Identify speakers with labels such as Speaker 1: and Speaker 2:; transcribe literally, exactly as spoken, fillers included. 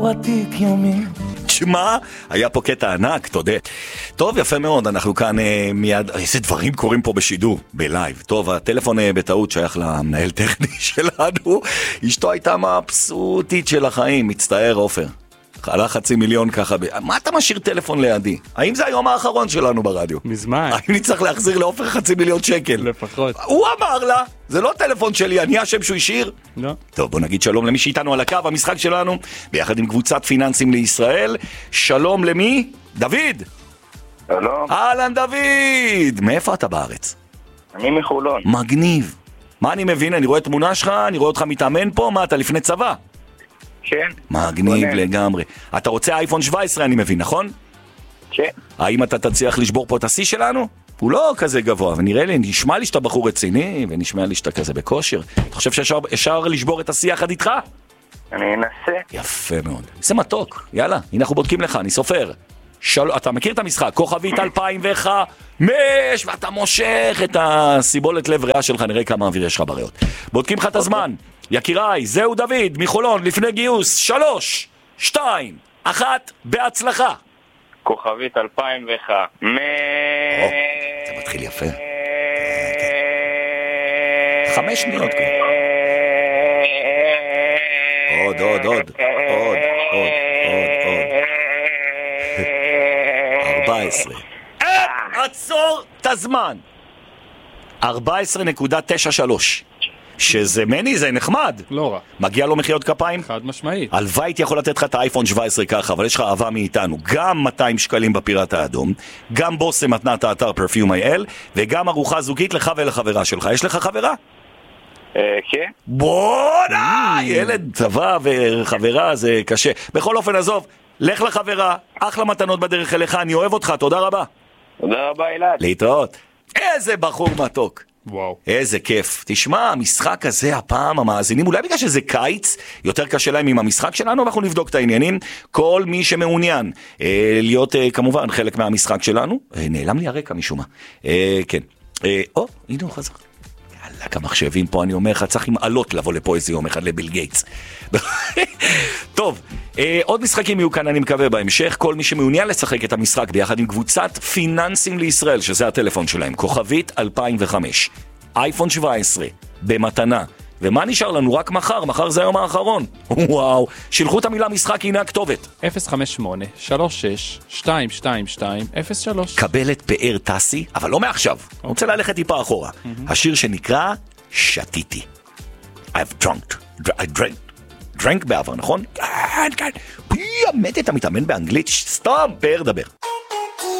Speaker 1: עתיק יומי.
Speaker 2: תשמע, היה פה קטע ענק, תודה. טוב, יפה מאוד, אנחנו כאן אה, מיד, איזה דברים קורים פה בשידור, בלייב. טוב, הטלפון אה, בטעות שייך למנהל טכני שלנו, אשתו הייתה מבסוטית של החיים, מצטער עופר. עלה חצי מיליון ככה, ב... מה אתה משאיר טלפון לידי? האם זה היום האחרון שלנו ברדיו?
Speaker 3: מזמן.
Speaker 2: האם אני צריך להחזיר לעופר חצי מיליון שקל?
Speaker 3: לפחות.
Speaker 2: הוא אמר לה, זה לא טלפון שלי, אני השם שהוא השאיר?
Speaker 3: לא.
Speaker 2: טוב, בוא נגיד שלום למי שאיתנו על הקו, המשחק שלנו, ביחד עם קבוצת פיננסים לישראל. שלום למי? דוד!
Speaker 4: שלום.
Speaker 2: אהלן דוד! מאיפה אתה בארץ?
Speaker 4: אני מחולון.
Speaker 2: מגניב. מה אני מבין? אני רואה תמונה שלך, אני רואה אותך מתאמן פה, מה אתה לפני צבא?
Speaker 4: כן.
Speaker 2: מגניב לגמרי. אתה רוצה אייפון שבע עשרה אני מבין, נכון?
Speaker 4: כן.
Speaker 2: האם אתה תצליח לשבור פה את השיא שלנו? הוא לא כזה גבוה, ונראה לי, נשמע לי שאתה בחור רציני, ונשמע לי שאתה כזה בכושר. אתה חושב שאפשר לשבור את השיא יחד איתך?
Speaker 4: אני אנסה.
Speaker 2: יפה מאוד. זה מתוק. יאללה, הנה אנחנו בודקים לך, אני סופר. של... אתה מכיר את המשחק? כוכבית אלפיים וחמש, ואתה מושך את הסיבולת לב ריאה שלך, נראה כמה אוויר יש לך בריאות. בודקים לך את הזמן. יקיריי, זהו דוד, מחולון, לפני גיוס, שלוש, שתיים, אחת, בהצלחה.
Speaker 4: כוכבית אלפיים וחמש.
Speaker 2: או, זה מתחיל יפה. חמש שניות. עוד, עוד, עוד, עוד, עוד, עוד, עוד. ארבע עשרה. עצור את הזמן. ארבע עשרה נקודה תשע שלוש. שזה מני, זה נחמד.
Speaker 3: לא רע.
Speaker 2: מגיע לו מחיאות כפיים?
Speaker 3: חד משמעית.
Speaker 2: הלוואי הייתי יכול לתת לך את האייפון שבע עשרה ככה, אבל יש לך אהבה מאיתנו. גם מאתיים שקלים בפיראט האדום, גם בוסם מתנת האתר פרפיום איי אל, וגם ארוחה זוגית לך ולחברה שלך. יש לך חברה?
Speaker 4: אה, כן.
Speaker 2: בואנה! ילד צבא וחברה זה קשה. בכל אופן, עזוב, לך לחברה, אחלה מתנות בדרך אליך, אני אוהב אותך, תודה רבה.
Speaker 4: תודה רבה אלעד.
Speaker 2: להתראות. איזה בחור מתוק.
Speaker 3: וואו.
Speaker 2: איזה כיף. תשמע, המשחק הזה הפעם המאזינים, אולי בגלל שזה קיץ, יותר קשה להם עם המשחק שלנו, אנחנו נבדוק את העניינים. כל מי שמעוניין אה, להיות אה, כמובן חלק מהמשחק שלנו, אה, נעלם לי הרקע משום מה. אה, כן. אה, או, הנה הוא חזר. יאללה, כמחשבים פה, אני אומר לך, צריך עם עלות לבוא לפה איזה יום אחד לביל גייטס. טוב, אה, עוד משחקים יהיו כאן, אני מקווה, בהמשך. כל מי שמעוניין לשחק את המשחק ביחד עם קבוצת פיננסים לישראל, שזה הטלפון שלהם, כוכבית אלפיים וחמש, אייפון שבע עשרה, במתנה. ומה נשאר לנו? רק מחר, מחר זה היום האחרון. וואו, שילחו את המילה משחק, הנה הכתובת.
Speaker 3: אפס חמש שמונה שלוש שש שתיים שתיים שתיים אפס שלוש.
Speaker 2: קבלת פאר טסי, אבל לא מעכשיו. אני רוצה ללכת טיפה אחורה. השיר שנקרא שתיתי. I've drunk. I drank. drank בעבר, נכון? כן, כן. פי, המת, אתה מתאמן באנגלית? סתם, פאר דבר.